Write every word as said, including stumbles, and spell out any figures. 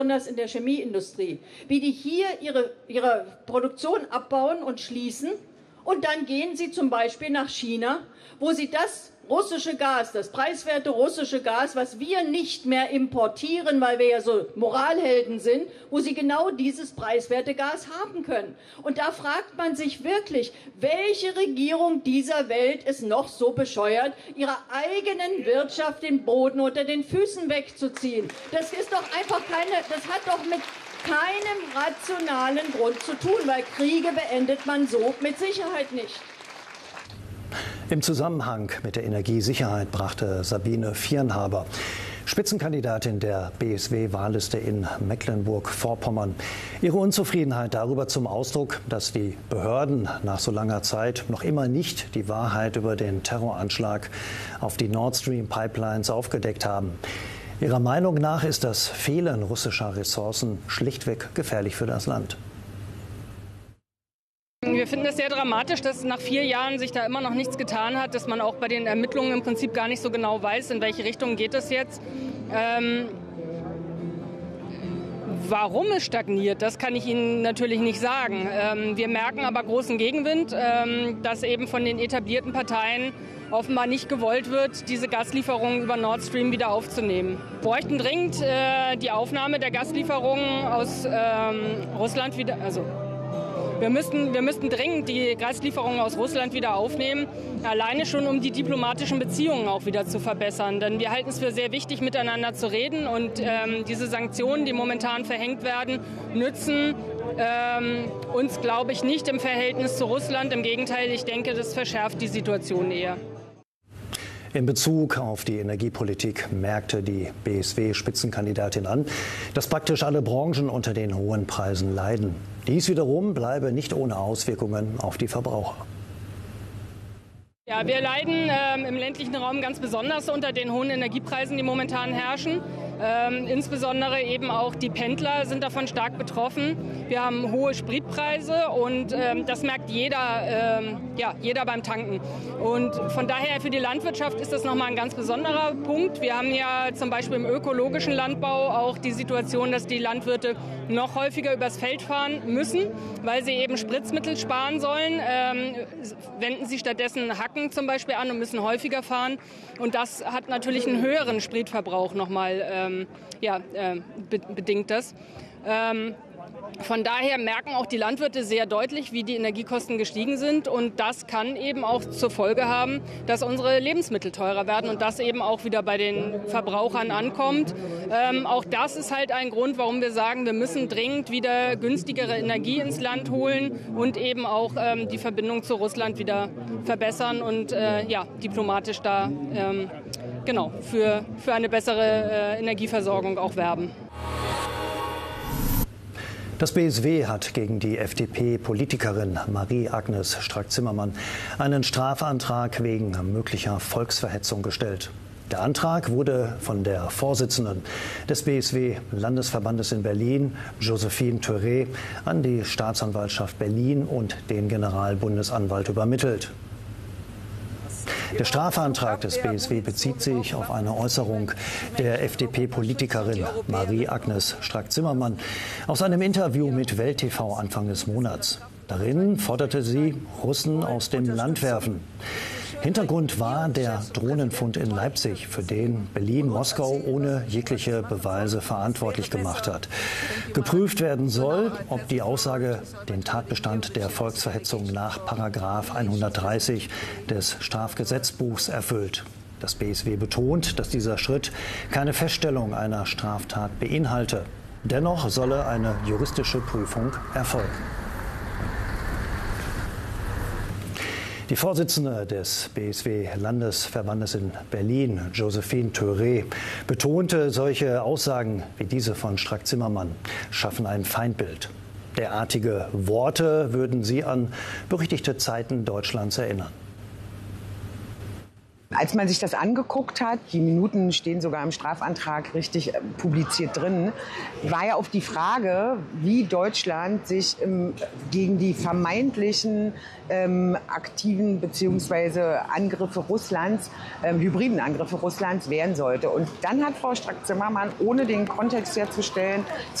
besonders in der Chemieindustrie, wie die hier ihre, ihre Produktion abbauen und schließen und dann gehen sie zum Beispiel nach China, wo sie das russische Gas, das preiswerte russische Gas, was wir nicht mehr importieren, weil wir ja so Moralhelden sind, wo sie genau dieses preiswerte Gas haben können. Und da fragt man sich wirklich, welche Regierung dieser Welt ist noch so bescheuert, ihrer eigenen Wirtschaft den Boden unter den Füßen wegzuziehen. Das ist doch einfach keine, das hat doch mit keinem rationalen Grund zu tun, weil Kriege beendet man so mit Sicherheit nicht. Im Zusammenhang mit der Energiesicherheit brachte Sabine Vierenhaber, Spitzenkandidatin der B S W-Wahlliste in Mecklenburg-Vorpommern, ihre Unzufriedenheit darüber zum Ausdruck, dass die Behörden nach so langer Zeit noch immer nicht die Wahrheit über den Terroranschlag auf die Nord Stream Pipelines aufgedeckt haben. Ihrer Meinung nach ist das Fehlen russischer Ressourcen schlichtweg gefährlich für das Land. Wir finden es sehr dramatisch, dass nach vier Jahren sich da immer noch nichts getan hat, dass man auch bei den Ermittlungen im Prinzip gar nicht so genau weiß, in welche Richtung geht es jetzt. Ähm, warum es stagniert, das kann ich Ihnen natürlich nicht sagen. Ähm, wir merken aber großen Gegenwind, ähm, dass eben von den etablierten Parteien offenbar nicht gewollt wird, diese Gaslieferungen über Nord Stream wieder aufzunehmen. Wir bräuchten dringend äh, die Aufnahme der Gaslieferungen aus ähm, Russland wieder, also Wir müssten, wir müssten dringend die Gaslieferungen aus Russland wieder aufnehmen, alleine schon um die diplomatischen Beziehungen auch wieder zu verbessern. Denn wir halten es für sehr wichtig, miteinander zu reden. Und ähm, diese Sanktionen, die momentan verhängt werden, nützen ähm, uns, glaube ich, nicht im Verhältnis zu Russland. Im Gegenteil, ich denke, das verschärft die Situation eher. In Bezug auf die Energiepolitik merkte die B S W-Spitzenkandidatin an, dass praktisch alle Branchen unter den hohen Preisen leiden. Dies wiederum bleibe nicht ohne Auswirkungen auf die Verbraucher. Ja, wir leiden ähm, im ländlichen Raum ganz besonders unter den hohen Energiepreisen, die momentan herrschen. Ähm, insbesondere eben auch die Pendler sind davon stark betroffen. Wir haben hohe Spritpreise und ähm, das merkt jeder, ähm, ja, jeder beim Tanken. Und von daher für die Landwirtschaft ist das nochmal ein ganz besonderer Punkt. Wir haben ja zum Beispiel im ökologischen Landbau auch die Situation, dass die Landwirte noch häufiger übers Feld fahren müssen, weil sie eben Spritzmittel sparen sollen. Ähm, wenden sie stattdessen Hacken zum Beispiel an und müssen häufiger fahren. Und das hat natürlich einen höheren Spritverbrauch nochmal, ähm, ja, äh, be bedingt das. Ähm, Von daher merken auch die Landwirte sehr deutlich, wie die Energiekosten gestiegen sind. Und das kann eben auch zur Folge haben, dass unsere Lebensmittel teurer werden und das eben auch wieder bei den Verbrauchern ankommt. Ähm, auch das ist halt ein Grund, warum wir sagen, wir müssen dringend wieder günstigere Energie ins Land holen und eben auch ähm, die Verbindung zu Russland wieder verbessern und äh, ja, diplomatisch da ähm, genau, für, für eine bessere äh, Energieversorgung auch werben. Das B S W hat gegen die F D P-Politikerin Marie-Agnes Strack-Zimmermann einen Strafantrag wegen möglicher Volksverhetzung gestellt. Der Antrag wurde von der Vorsitzenden des B S W-Landesverbandes in Berlin, Josephine Theuret, an die Staatsanwaltschaft Berlin und den Generalbundesanwalt übermittelt. Der Strafantrag des B S W bezieht sich auf eine Äußerung der F D P-Politikerin Marie-Agnes Strack-Zimmermann aus einem Interview mit Welt T V Anfang des Monats. Darin forderte sie Russen aus dem Land werfen. Hintergrund war der Drohnenfund in Leipzig, für den Berlin Moskau ohne jegliche Beweise verantwortlich gemacht hat. Geprüft werden soll, ob die Aussage den Tatbestand der Volksverhetzung nach Paragraph hundertdreißig des Strafgesetzbuchs erfüllt. Das B S W betont, dass dieser Schritt keine Feststellung einer Straftat beinhalte. Dennoch solle eine juristische Prüfung erfolgen. Die Vorsitzende des B S W-Landesverbandes in Berlin, Josephine Theuret, betonte, solche Aussagen wie diese von Strack-Zimmermann schaffen ein Feindbild. Derartige Worte würden sie an berüchtigte Zeiten Deutschlands erinnern. Als man sich das angeguckt hat, die Minuten stehen sogar im Strafantrag richtig publiziert drin, war ja auf die Frage, wie Deutschland sich ähm, gegen die vermeintlichen ähm, aktiven bzw. Angriffe Russlands, ähm, hybriden Angriffe Russlands wehren sollte. Und dann hat Frau Strack-Zimmermann, ohne den Kontext herzustellen,